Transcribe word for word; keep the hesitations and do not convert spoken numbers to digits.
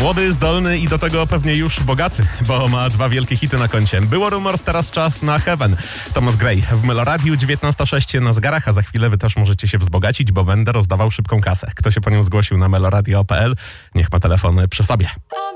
Młody, zdolny i do tego pewnie już bogaty, bo ma dwa wielkie hity na koncie. Było Rumors, teraz czas na Heaven. Thomas Gray w Meloradiu, dziewiętnasta sześć na zegarach, a za chwilę wy też możecie się wzbogacić, bo będę rozdawał szybką kasę. Kto się po nią zgłosił na meloradio kropka p l, niech ma telefon przy sobie.